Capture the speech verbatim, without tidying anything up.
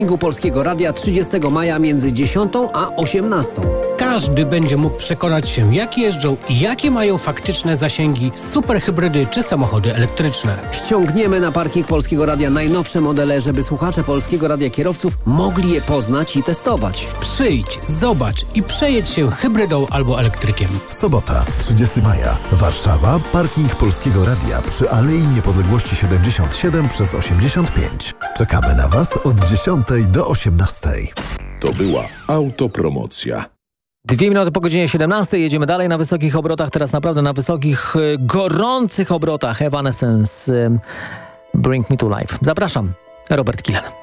Polskiego Radia trzydziestego maja między dziesiątą a osiemnastą. Każdy będzie mógł przekonać się, jak jeżdżą i jakie mają faktyczne zasięgi superhybrydy czy samochody elektryczne. Ściągniemy na parking Polskiego Radia najnowsze modele, żeby słuchacze Polskiego Radia kierowców mogli je poznać i testować. Przyjdź, zobacz i przejedź się hybrydą albo elektrykiem. Sobota, trzydziestego maja. Warszawa, parking Polskiego Radia przy Alei Niepodległości siedemdziesiąt siedem przez osiemdziesiąt pięć. Czekamy na Was od dziesiątej do osiemnastej. To była autopromocja. Dwie minuty po godzinie siedemnastej jedziemy dalej na wysokich obrotach, teraz naprawdę na wysokich, gorących obrotach. Evanescence, Bring Me To Life. Zapraszam, Robert Kilan.